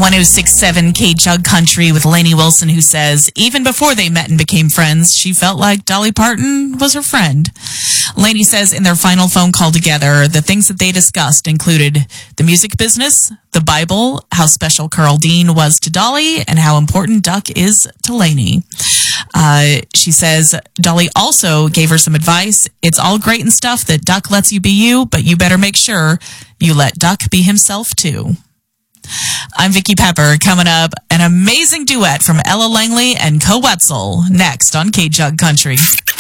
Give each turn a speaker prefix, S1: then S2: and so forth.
S1: 1067 K Jug Country with Lainey Wilson, who says, even before they met and became friends, she felt like Dolly Parton was her friend. Lainey says in their final phone call together, the things that they discussed included the music business, the Bible, how special Carl Dean was to Dolly, and how important Duck is to Lainey. She says Dolly also gave her some advice. It's all great and stuff that Duck lets you be you, but you better make sure you let Duck be himself too. I'm Vicki Pepper. Coming up, an amazing duet from Ella Langley and Co Wetzel next on K Jug Country.